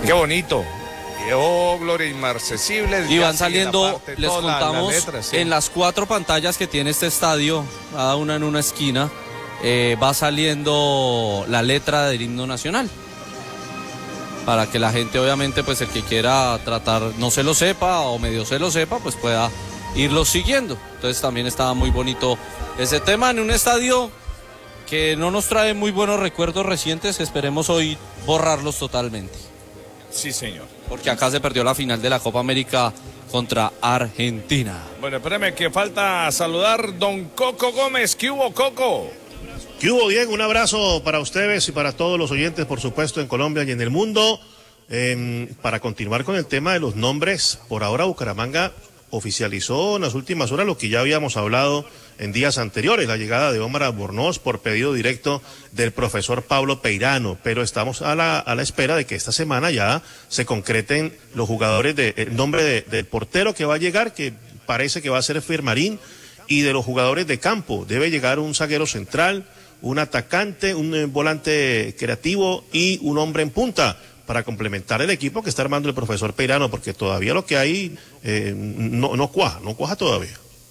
Qué bonito. Oh, gloria inmarcesible. Y van saliendo, les contamos, sí, en las 4 pantallas que tiene este estadio, cada una en una esquina, va saliendo la letra del himno nacional. Para que la gente, obviamente, pues el que quiera tratar, no se lo sepa o medio se lo sepa, pues pueda irlo siguiendo. Entonces también estaba muy bonito ese tema en un estadio que no nos trae muy buenos recuerdos recientes. Esperemos hoy borrarlos totalmente. Sí, señor. Porque acá se perdió la final de la Copa América contra Argentina. Bueno, espérame que falta saludar don Coco Gómez. ¿Qué hubo, Coco? ¿Qué hubo, Diego? Un abrazo para ustedes y para todos los oyentes, por supuesto, en Colombia y en el mundo. Para continuar con el tema de los nombres, por ahora Bucaramanga oficializó en las últimas horas lo que ya habíamos hablado en días anteriores, la llegada de Omar Albornoz por pedido directo del profesor Pablo Peirano, pero estamos a la espera de que esta semana ya se concreten los jugadores, el nombre del portero que va a llegar, que parece que va a ser Firmarín, y de los jugadores de campo. Debe llegar un zaguero central, un atacante, un volante creativo y un hombre en punta para complementar el equipo que está armando el profesor Peirano, porque todavía lo que hay no cuaja todavía.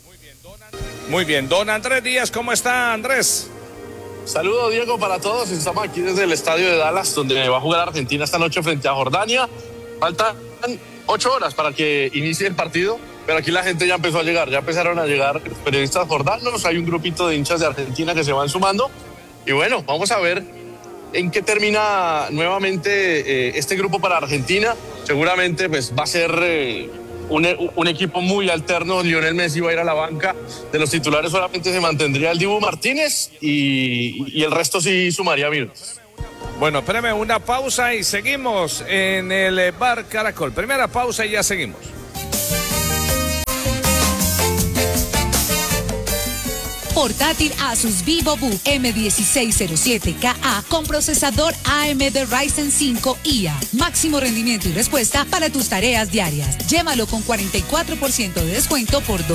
Muy bien, don Andrés Díaz, ¿cómo está, Andrés? Saludos, Diego, para todos. Estamos aquí desde el estadio de Dallas, donde va a jugar Argentina esta noche frente a Jordania. Faltan 8 horas para que inicie el partido, pero aquí la gente ya empezó a llegar, ya empezaron a llegar periodistas jordanos, hay un grupito de hinchas de Argentina que se van sumando, y bueno, vamos a ver en qué termina nuevamente este grupo para Argentina. Seguramente pues va a ser un equipo muy alterno. Lionel Messi va a ir a la banca, de los titulares solamente se mantendría el Dibu Martínez y el resto sí sumaría minutos. Bueno, espérame una pausa y seguimos en el Bar Caracol. Primera pausa y ya seguimos. Portátil Asus VivoBook M1607KA con procesador AMD Ryzen 5 IA. Máximo rendimiento y respuesta para tus tareas diarias. Llévalo con 44% de descuento por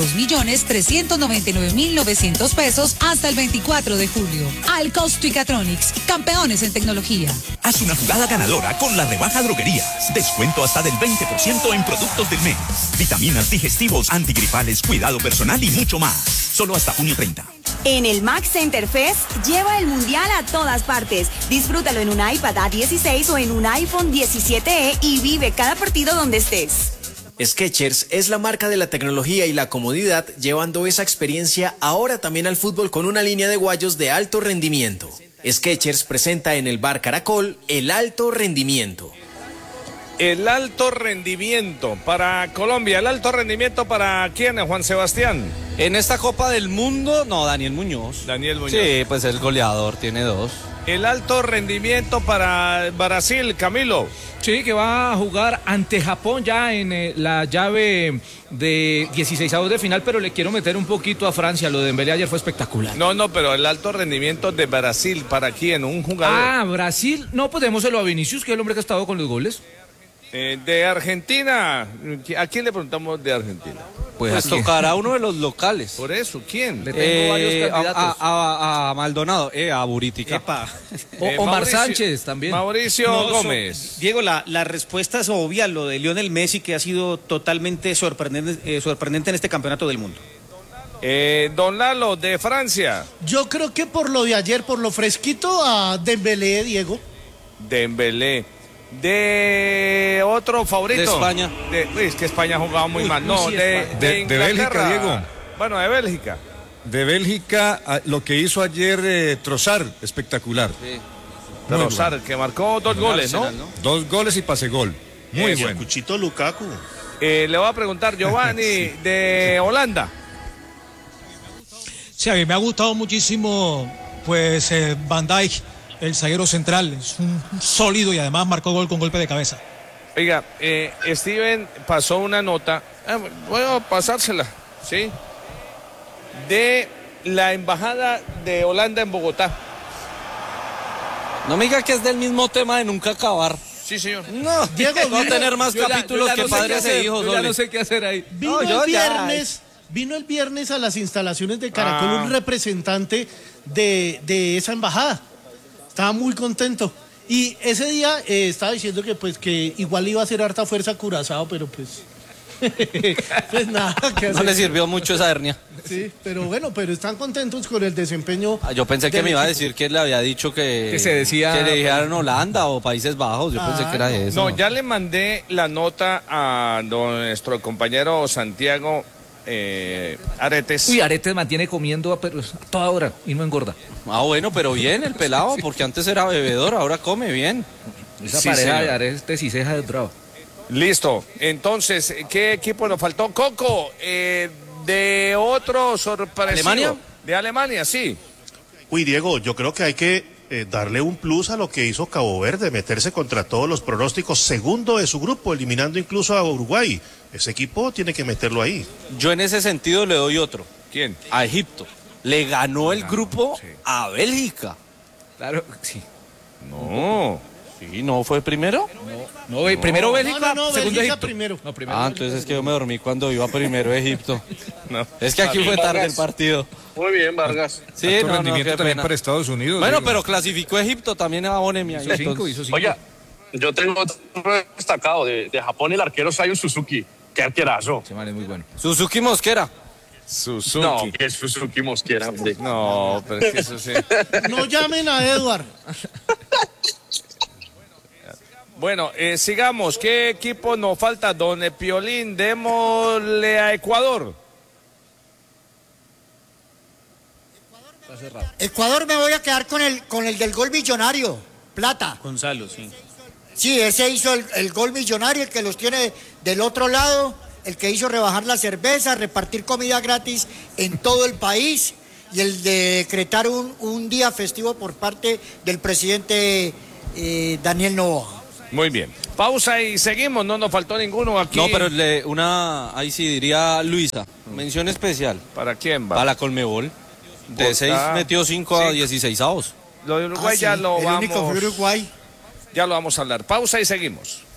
2.399.900 pesos hasta el 24 de julio. Al Costo y Catronics, campeones en tecnología. Haz una jugada ganadora con la rebaja Droguerías. Descuento hasta del 20% en productos del mes. Vitaminas, digestivos, antigripales, cuidado personal y mucho más. Solo hasta junio 30. En el Max Center Fest, lleva el mundial a todas partes. Disfrútalo en un iPad A16 o en un iPhone 17e y vive cada partido donde estés. Skechers es la marca de la tecnología y la comodidad, llevando esa experiencia ahora también al fútbol con una línea de guayos de alto rendimiento. Skechers presenta en el Bar Caracol el alto rendimiento. El alto rendimiento para Colombia. ¿El alto rendimiento para quién, Juan Sebastián? En esta Copa del Mundo, no, Daniel Muñoz. Daniel Muñoz. Sí, pues el goleador, tiene 2. El alto rendimiento para Brasil, Camilo. Sí, que va a jugar ante Japón ya en la llave de 16avos de final, pero le quiero meter un poquito a Francia. Lo de Dembélé ayer fue espectacular. No, pero el alto rendimiento de Brasil, ¿para quién? ¿Un jugador? Ah, Brasil, no, pues démoselo a Vinicius, que es el hombre que ha estado con los goles. De Argentina, ¿a quién le preguntamos de Argentina? Pues tocará uno de los locales. Por eso, ¿quién? Le tengo varios candidatos. A Maldonado, a Buritica. Omar Sánchez también. Mauricio Gómez. Diego, la respuesta es obvia, lo de Lionel Messi, que ha sido totalmente sorprendente en este campeonato del mundo. Don Lalo, de Francia. Yo creo que por lo de ayer, por lo fresquito, a Dembélé, Diego. Dembélé. De otro favorito. De España. Es que España ha jugado muy mal. No, sí, de Bélgica, Diego. Bueno, de Bélgica. De Bélgica, lo que hizo ayer Trossard, espectacular. Sí. Trossard, bueno, que marcó 2 goles, ¿no? 2 goles y pase gol. Muy bueno. Cuchito Lukaku. Le voy a preguntar, Giovanni, sí, de Holanda. Sí, a mí me ha gustado muchísimo, pues, Van Dijk. El zaguero central es un sólido y además marcó gol con golpe de cabeza. Oiga, Steven pasó una nota, voy a pasársela, ¿sí? De la embajada de Holanda en Bogotá. No me diga que es del mismo tema de nunca acabar. Sí, señor. No, Diego, va a tener más capítulos que padres e hijos. Yo ya no sé qué hacer ahí. Vino el viernes a las instalaciones de Caracol un representante de esa embajada. Estaba muy contento Y ese día estaba diciendo que pues que igual iba a hacer harta fuerza Curazao, pero pues... pues nada, que no le sirvió mucho esa hernia. Sí, pero bueno, pero están contentos con el desempeño. Yo pensé que me iba a decir que le había dicho que se decía que le dijeran Holanda o Países Bajos. Yo pensé que era eso. No, ya le mandé la nota a nuestro compañero Santiago Aretes. Uy, Aretes mantiene comiendo a toda hora y no engorda. Ah, bueno, pero bien el pelado, porque antes era bebedor, ahora come bien. Esa pareja de Aretes y Ceja es brava. Listo. Entonces, ¿qué equipo nos faltó? Coco, de otro sorpresivo. ¿Alemania? De Alemania, sí. Uy, Diego, yo creo que hay que darle un plus a lo que hizo Cabo Verde, meterse contra todos los pronósticos, segundo de su grupo, eliminando incluso a Uruguay. Ese equipo tiene que meterlo ahí. Yo en ese sentido le doy otro. ¿Quién? A Egipto. Le ganó el grupo a Bélgica. Claro, sí. No. Sí, ¿no fue primero? No, primero Bélgica, no, segundo Bélgica Egipto. primero. No, primero entonces es que yo me dormí cuando iba primero Egipto. No. Es que aquí fue tarde el partido. Muy bien, Vargas. Sí, Alto no, rendimiento qué también pena. para Estados Unidos. Bueno, digo. pero clasificó Egipto también a Bonemia. Hizo 5. Oiga, yo tengo otro destacado de Japón, el arquero Sayo Suzuki. Qué arquerazo. Ese man es muy bueno. Suzuki Mosquera. Suzuki. No, que es Suzuki Mosquera, hombre. No, pero es que eso sí. No llamen a Edward. Bueno, sigamos. ¿Qué equipo nos falta, don Piolín? Démosle a Ecuador. Ecuador me voy a quedar con el del gol millonario, Plata. Gonzalo, sí. Sí, ese hizo el gol millonario, el que los tiene del otro lado, el que hizo rebajar la cerveza, repartir comida gratis en todo el país y el de decretar un día festivo por parte del presidente Daniel Noboa. Muy bien. Pausa y seguimos. No nos faltó ninguno aquí. No, pero ahí sí diría Luisa. Mención especial. ¿Para quién va? Para la Colmebol. De 6 metió 5 a 16avos. Lo de Uruguay ya lo el vamos. único fue Uruguay. Ya lo vamos a hablar. Pausa y seguimos.